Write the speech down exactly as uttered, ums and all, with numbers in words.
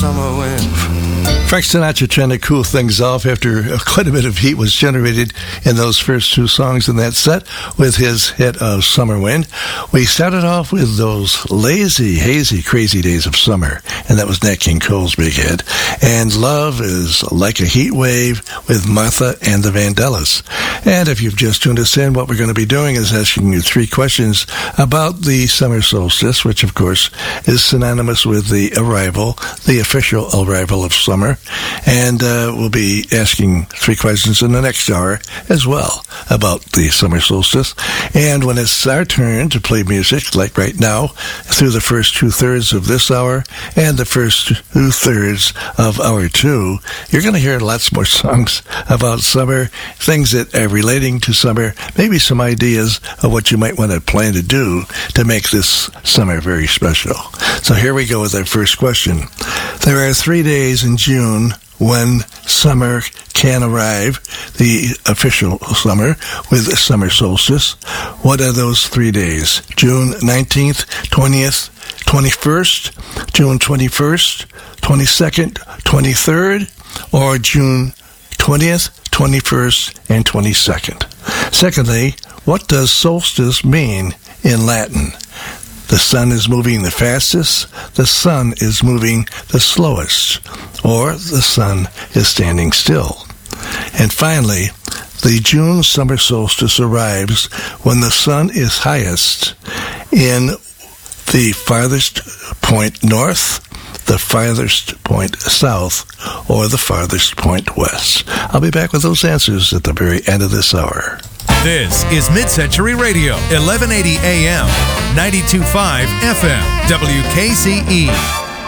summer wind. Frank Sinatra trying to cool things off after quite a bit of heat was generated in those first two songs in that set with his hit of Summer Wind. We started off with those lazy, hazy, crazy days of summer, and that was Nat King Cole's big hit. And Love is Like a Heat Wave with Martha and the Vandellas. And if you've just tuned us in, what we're going to be doing is asking you three questions about the summer solstice, which of course is synonymous with the arrival, the official arrival of summer. And uh, we'll be asking three questions in the next hour as well about the summer solstice. And when it's our turn to play music, like right now, through the first two-thirds of this hour and the first two-thirds of hour two, you're going to hear lots more songs about summer, things that are relating to summer, maybe some ideas of what you might want to plan to do to make this summer very special. So here we go with our first question. There are three days in June when summer can arrive, the official summer, with the summer solstice. What are those three days? June nineteenth, twentieth, twenty-first, June twenty-first, twenty-second, twenty-third, or June twentieth, twenty-first, and twenty-second. Secondly, what does solstice mean in Latin? The sun is moving the fastest, the sun is moving the slowest, or the sun is standing still. And finally, the June summer solstice arrives when the sun is highest in the farthest point north, the farthest point south, or the farthest point west. I'll be back with those answers at the very end of this hour. This is Mid-Century Radio, eleven eighty A M, ninety-two point five F M, W K C E.